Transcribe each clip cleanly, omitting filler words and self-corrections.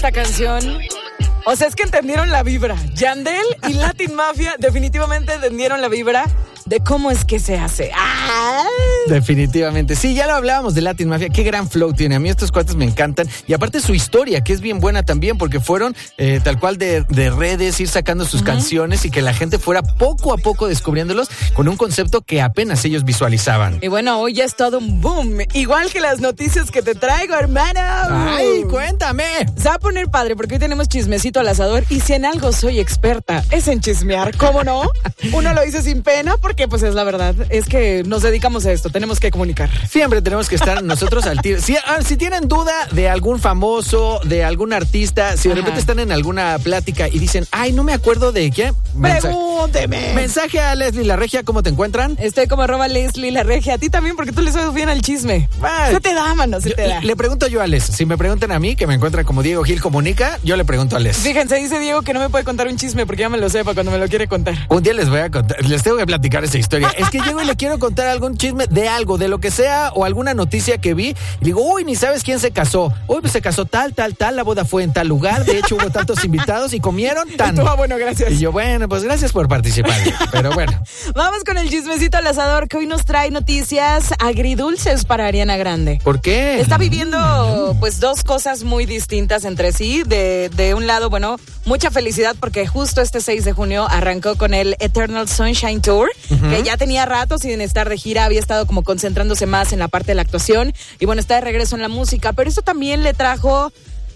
esta canción. O sea, es que entendieron la vibra. Yandel y Latin Mafia definitivamente entendieron la vibra de cómo es que se hace. ¡Ah! Definitivamente. Sí, ya lo hablábamos de Latin Mafia. Qué gran flow tiene. A mí estos cuates me encantan. Y aparte su historia, que es bien buena también, porque fueron tal cual de redes, ir sacando sus canciones y que la gente fuera poco a poco descubriéndolos con un concepto que apenas ellos visualizaban. Y bueno, hoy ya es todo un boom. Igual que las noticias que te traigo, hermano. ¡Ay, cuéntame! Se va a poner padre porque hoy tenemos chismecito al asador y si en algo soy experta es en chismear, ¿cómo no? Uno lo dice sin pena porque pues es la verdad, es que nos dedicamos a esto, tenemos que comunicar. Siempre tenemos que estar nosotros al tiro. Si tienen duda de algún famoso, de algún artista, si de repente están en alguna plática y dicen, ay, no me acuerdo de quién, pregúnteme. Mensaje a Leslie La Regia, ¿cómo te encuentran? Estoy como @Leslie La Regia, a ti también porque tú le sabes bien al chisme. Se te da, mano, se te da. Le pregunto yo a Les, si me preguntan a mí, que me encuentran como Diego Gil Comunica, yo le pregunto a Les. Fíjense, dice Diego que no me puede contar un chisme porque ya me lo sepa cuando me lo quiere contar. Un día les voy a contar, les tengo que platicar esa historia. Es que llego y le quiero contar algún chisme de algo, de lo que sea, o alguna noticia que vi, y digo, uy, ni sabes quién se casó. Uy, pues se casó tal, la boda fue en tal lugar, de hecho hubo tantos invitados y comieron tan. Bueno, gracias. Y yo, bueno, pues gracias por participar, pero bueno. Vamos con el chismecito al asador que hoy nos trae noticias agridulces para Ariana Grande. ¿Por qué? Está viviendo pues dos cosas muy distintas entre sí. De un lado, bueno, mucha felicidad porque justo este 6 de junio arrancó con el Eternal Sunshine Tour, que ya tenía rato sin estar de gira, había estado como concentrándose más en la parte de la actuación y bueno, está de regreso en la música, pero eso también le trajo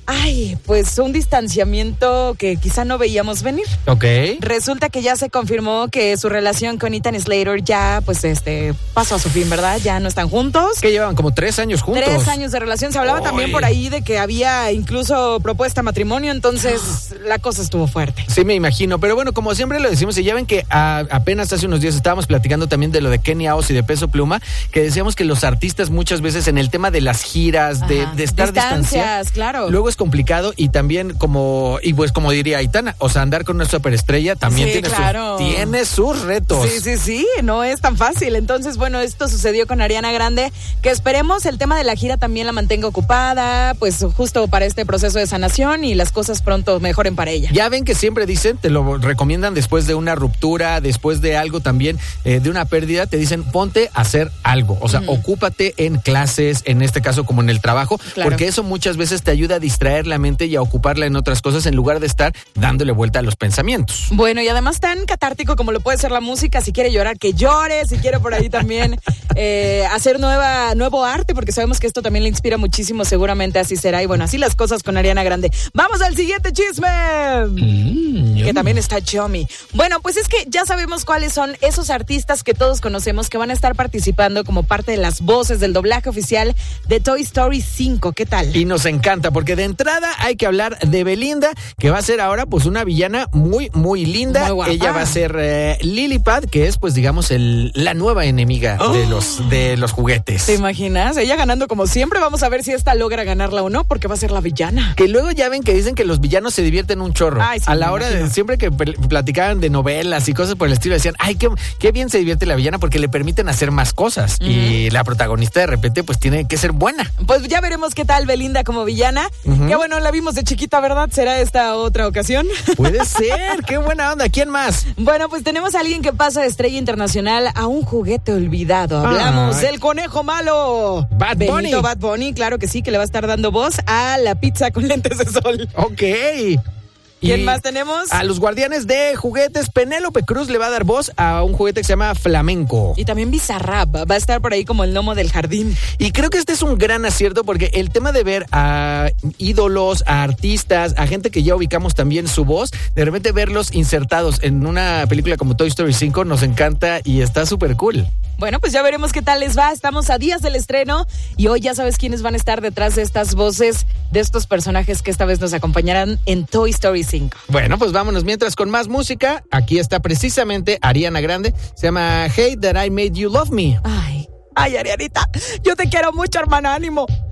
pues un distanciamiento que quizá no veíamos venir. Ok. Resulta que ya se confirmó que su relación con Ethan Slater ya, pues, pasó a su fin, ¿verdad? Ya no están juntos. Que llevan como 3 años juntos. 3 años de relación. Se hablaba también por ahí de que había incluso propuesta matrimonio, entonces la cosa estuvo fuerte. Sí, me imagino. Pero bueno, como siempre lo decimos, y ya ven que apenas hace unos días estábamos platicando también de lo de Kenia Oz y de Peso Pluma, que decíamos que los artistas muchas veces en el tema de las giras, de estar distanciados, claro. Luego es complicado y también como diría Aitana, o sea, andar con una superestrella también tiene sus retos. Sí, no es tan fácil. Entonces, bueno, esto sucedió con Ariana Grande, que esperemos el tema de la gira también la mantenga ocupada, pues justo para este proceso de sanación y las cosas pronto mejoren para ella. Ya ven que siempre dicen, te lo recomiendan después de una ruptura, después de algo también, de una pérdida, te dicen, ponte a hacer algo, o sea, ocúpate en clases, en este caso como en el trabajo, porque eso muchas veces te ayuda a distraer la mente y a ocuparla en otras cosas en lugar de estar dándole vuelta a los pensamientos. Bueno, y además tan catártico como lo puede ser la música, si quiere llorar, que llore, si quiere por ahí también hacer nuevo arte, porque sabemos que esto también le inspira muchísimo, seguramente así será, y bueno, así las cosas con Ariana Grande. ¡Vamos al siguiente chisme! Que también está Yomi. Bueno, pues es que ya sabemos cuáles son esos artistas que todos conocemos que van a estar participando como parte de las voces del doblaje oficial de Toy Story 5. ¿Qué tal? Y nos encanta, porque de entrada hay que hablar de Belinda, que va a ser ahora pues una villana muy, muy linda. Muy guapa. Ella va a ser Lillipad, que es pues digamos la nueva enemiga de los juguetes. ¿Te imaginas? Ella ganando como siempre. Vamos a ver si esta logra ganarla o no, porque va a ser la villana. Que luego ya ven que dicen que los villanos se divierten un chorro. Ay, sí, a la hora de siempre que platicaban de novelas y cosas por el estilo, decían, ay, qué bien se divierte la villana porque le permiten hacer más cosas. Y la protagonista de repente pues tiene que ser buena. Pues ya veremos qué tal Belinda como villana. Que bueno, la vimos de chiquita, ¿verdad? ¿Será esta otra ocasión? Puede ser, qué buena onda. ¿Quién más? Bueno, pues tenemos a alguien que pasa de estrella internacional a un juguete olvidado. Hablamos del conejo malo. Bad Bunny. Benito Bad Bunny, claro que sí, que le va a estar dando voz a la pizza con lentes de sol. Ok. ¿Quién más tenemos? A los guardianes de juguetes, Penélope Cruz le va a dar voz a un juguete que se llama Flamenco. Y también Bizarrap va a estar por ahí como el gnomo del jardín. Y creo que este es un gran acierto porque el tema de ver a ídolos, a artistas, a gente que ya ubicamos también su voz, de repente verlos insertados en una película como Toy Story 5 nos encanta y está súper cool. Bueno, pues ya veremos qué tal les va. Estamos a días del estreno y hoy ya sabes quiénes van a estar detrás de estas voces, de estos personajes que esta vez nos acompañarán en Toy Story 5. Bueno, pues vámonos mientras con más música. Aquí está precisamente Ariana Grande. Se llama Hey That I Made You Love Me. Ay, Arianita, yo te quiero mucho, hermana, ánimo.